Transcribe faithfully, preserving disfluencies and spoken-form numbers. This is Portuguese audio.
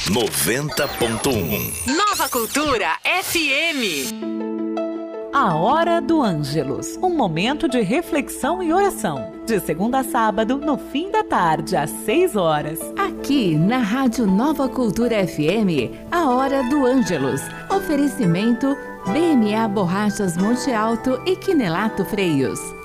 noventa ponto um. Nova Cultura F M. A Hora do Ângelus, um momento de reflexão e oração. De segunda a sábado, no fim da tarde, às seis horas. Aqui na Rádio Nova Cultura F M, a Hora do Ângelus. Oferecimento B M A Borrachas Monte Alto e Quinelato Freios.